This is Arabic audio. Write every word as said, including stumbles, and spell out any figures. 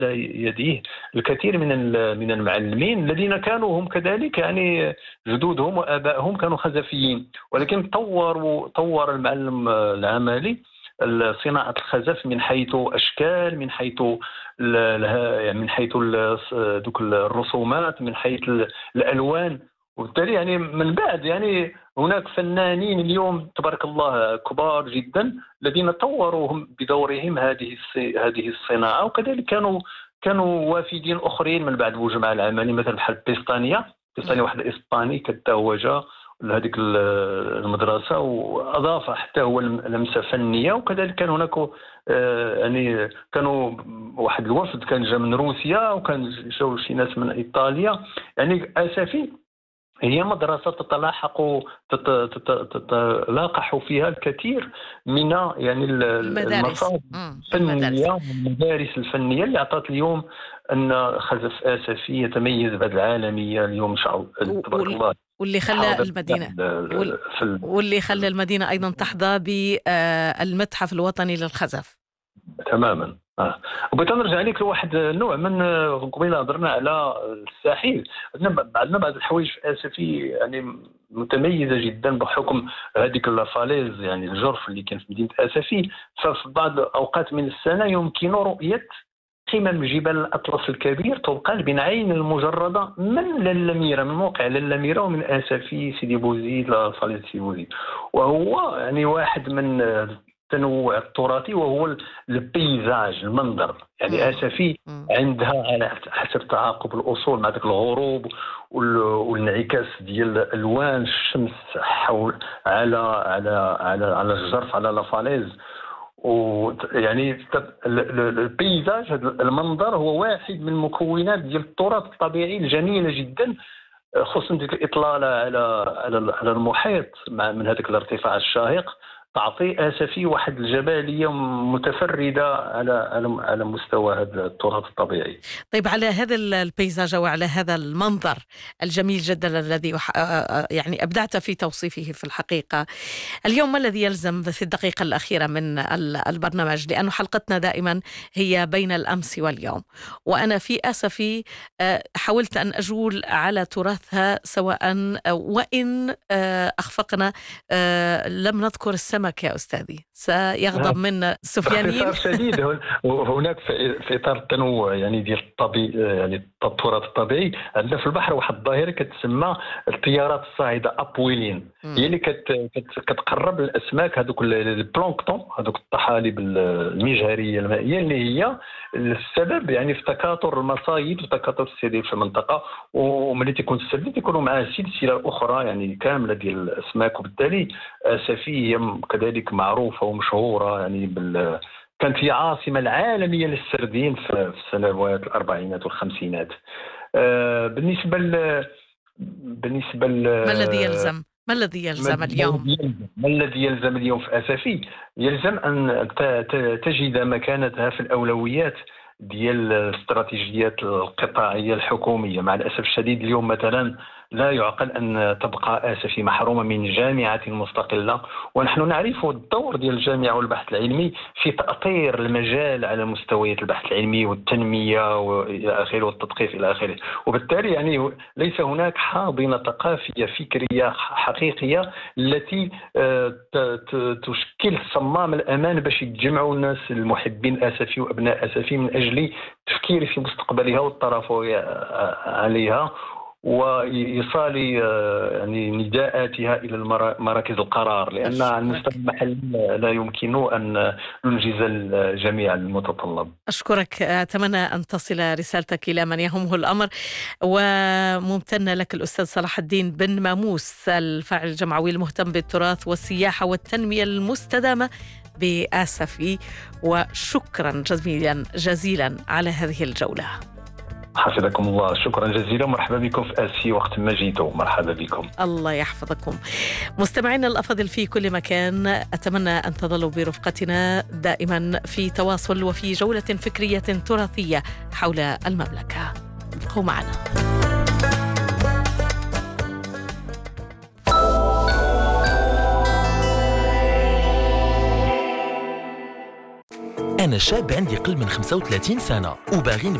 يديه الكثير من من المعلمين الذين كانوا هم كذلك يعني جدودهم وآبائهم كانوا خزفيين، ولكن طوروا طور المعلم العملي صناعة الخزف من حيث أشكال، من حيث من حيث دوك الرسومات، من حيث الألوان. وبالتالي يعني من بعد يعني هناك فنانين اليوم تبارك الله كبار جدا الذين طوروا بدورهم هذه هذه الصناعة، وكذلك كانوا كانوا وافدين اخرين من بعد الجماعة العملي، مثلا بحال بيستانيا بيستانيا واحد اسباني كتزوج لهذيك المدرسة وأضاف حتى هو لمسة فنية. وكذلك كان هناك يعني كانوا واحد الوفد كان جاء من روسيا، وكان جاو شي ناس من إيطاليا. يعني أسفي هي مدرسة تتلاحق تتلاقح فيها الكثير من يعني المصادر الفنية والمدارس الفنية اللي أعطت اليوم أن خزف آسفي يتميز بعد العالمية اليوم شعب تبارك الله، واللي خلى المدينة واللي خلى المدينة أيضا تحظى بالمتحف الوطني للخزف. تماما. آه. وبغيت نرجع لك لواحد النوع من قبيله هضرنا على الساحل، عندنا بعض الحوايج في اسفي يعني متميزه جدا بحكم هذيك الفاليز يعني الجرف اللي كان في مدينه اسفي. ففي بعض اوقات من السنه يمكن رؤيه قمم جبال الأطلس الكبير طبقا بالعين المجردة من للميرة، من موقع للميرة ومن آسفي سيدي بوزيد لفاليز سيدي بوزيد. وهو يعني واحد من التنوع التراثي وهو البيزاج المنظر. يعني آسفي عندها على حسب تعاقب الأصول مع ذاك الغروب والانعكاس ديال الألوان الشمس حول على على على على الجرف على لافاليز. ويعني البيزاج هذا المنظر هو واحد من المكونات ديال التراث الطبيعي الجميله جدا، خصوصا ديك الاطلاله على على المحيط مع من هذاك الارتفاع الشاهق تعطي آسفي واحد الجباليه متفرده على على على مستوى هذا التراث الطبيعي. طيب على هذا البيزاج وعلى هذا المنظر الجميل جدا الذي يعني ابدعت في توصيفه في الحقيقه، اليوم ما الذي يلزم في الدقيقه الاخيره من البرنامج، لانه حلقتنا دائما هي بين الامس واليوم، وانا في اسفي حاولت ان اجول على تراثها سواء وان اخفقنا لم نذكر السماء يا أستاذي، سيغضب منا السفيانيين. باختصار شديد هناك في إطار التنوع يعني ديال الطبيعي يعني التراث الطبيعي عندنا في البحر واحد الظاهرة كتسمى التيارات الصاعدة أبويلين، هي اللي كتقرب الأسماك هذوك البلانكتون هذوك الطحالب المجهرية المائية اللي هي السبب يعني في تكاثر المصايد وتكاثر السديد في المنطقة. وملي تيكون السديد تيكونوا معاه سلسلة أخرى يعني كاملة ديال الأسماك، وبالتالي آسفي هي كذلك معروفة ومشهورة يعني بال كانت هي عاصمة العالمية للسردين في السنوات الأربعينات والخمسينات. آه بالنسبة ل بالنسبة ل ما الذي يلزم ما الذي يلزم اليوم؟ ما الذي يلزم اليوم في آسفي؟ يلزم أن تجد مكانتها في الأولويات ديال الاستراتيجيات القطاعية الحكومية. مع الأسف الشديد اليوم مثلا لا يعقل أن تبقى آسفي محرومة من جامعة مستقلة، ونحن نعرف الدور ديال الجامعة والبحث العلمي في تأطير المجال على مستويات البحث العلمي والتنمية وإلى آخره والتثقيف إلى آخره. وبالتالي يعني ليس هناك حاضنة ثقافية فكرية حقيقية التي تشكل صمام الأمان باش يتجمعوا الناس المحبين آسفي وأبناء آسفي من أجل التفكير في مستقبلها والترافع عليها وإيصال يعني نداءاتها إلى مراكز القرار، لأن على المستوى المحلي لا يمكن أن ننجز الجميع المتطلب. أشكرك، أتمنى أن تصل رسالتك إلى من يهمه الأمر، وممتنة لك الأستاذ صلاح الدين بن ماموس الفاعل الجمعوي المهتم بالتراث والسياحة والتنمية المستدامة بآسفي، وشكرا جزيلا جزيلا على هذه الجولة. حفظكم الله، شكرا جزيلا، مرحبا بكم في آسفي وقت ما جيتوا، مرحبا بكم. الله يحفظكم. مستمعينا الأفاضل في كل مكان، أتمنى أن تظلوا برفقتنا دائما في تواصل وفي جولة فكرية تراثية حول المملكة. ابقوا معنا. أنا شاب عندي قل من خمسة وثلاثين سنة وباغي